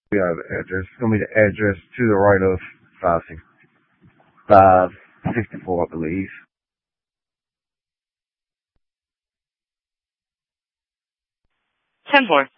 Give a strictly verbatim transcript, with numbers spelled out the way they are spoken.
Yeah, the address. It's gonna be the address to the right of five six five sixty four, I believe. ten four.